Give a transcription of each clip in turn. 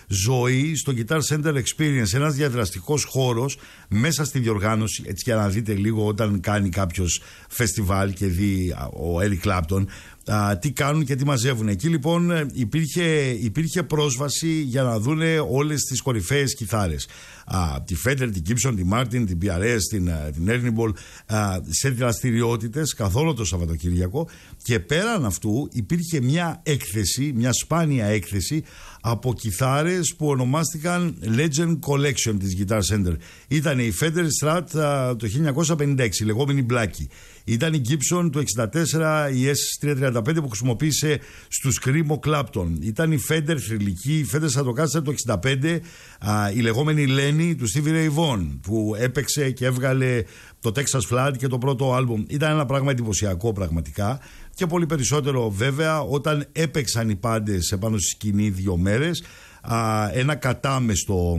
ζωή στο Guitar Center Experience, ένας διαδραστικός χώρος μέσα στη διοργάνωση, έτσι για να δείτε λίγο όταν κάνει κάποιος φεστιβάλ και δει ο Eric Clapton τι κάνουν και τι μαζεύουν. Εκεί λοιπόν υπήρχε πρόσβαση για να δούνε όλες τις κορυφαίες κιθάρες, τη Fender, την Gibson, τη Martin, την PRS, την Ernie Ball, σε δραστηριότητες καθ' όλο το Σαββατοκύριακο. Και πέραν αυτού υπήρχε μια έκθεση, μια σπάνια έκθεση από κιθάρες που ονομάστηκαν Legend Collection της Guitar Center. Ήταν η Fender Strat το 1956, λεγόμενη Blackie. Ήταν η Gibson το 1964, η S335 που χρησιμοποίησε στους Screamo Clapton. Ήταν η Fender θρυλική, η Fender Stratocaster το 1965, η λεγόμενη Lenny του Stevie Ray Vaughan που έπαιξε και έβγαλε το Texas Flood και το πρώτο άλμπουμ. Ήταν ένα πράγμα εντυπωσιακό πραγματικά. Και πολύ περισσότερο βέβαια όταν έπαιξαν οι πάντες επάνω στη σκηνή 2 μέρες, ένα κατάμεστο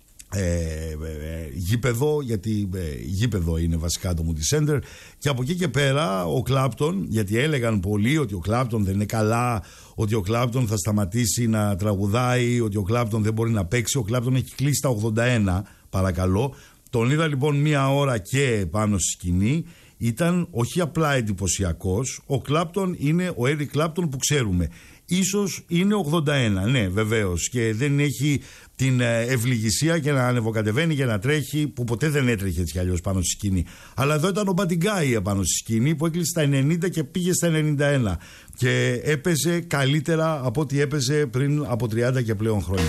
γήπεδο, γιατί γήπεδο είναι βασικά το Moody Center, και από εκεί και πέρα ο Κλάπτον, γιατί έλεγαν πολλοί ότι ο Κλάπτον δεν είναι καλά, ότι ο Κλάπτον θα σταματήσει να τραγουδάει, ότι ο Κλάπτον δεν μπορεί να παίξει. Ο Κλάπτον έχει κλείσει τα 81, παρακαλώ. Τον είδα λοιπόν 1 ώρα και πάνω στη σκηνή. Ήταν όχι απλά εντυπωσιακός. Ο Κλάπτον είναι ο Eric Clapton που ξέρουμε. Ίσως είναι 81, ναι βεβαίως, και δεν έχει την ευληγησία και να ανεβοκατεβαίνει και να τρέχει, που ποτέ δεν έτρεχε έτσι κι αλλιώς πάνω στη σκηνή. Αλλά εδώ ήταν ο Μπαντιγκάι επάνω στη σκηνή που έκλεισε στα 90 και πήγε στα 91 και έπαιζε καλύτερα από ό,τι έπαιζε πριν από 30 και πλέον χρόνια.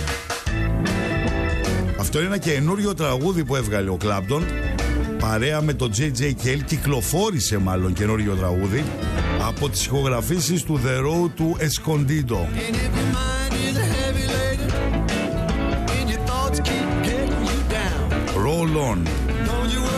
Αυτό είναι ένα καινούριο τραγούδι που έβγαλε ο Clapton παρέα με τον J.J. Cale. Κυκλοφόρησε μάλλον καινούριο τραγούδι από τις ηχογραφήσεις του The Road to Escondido. Roll on.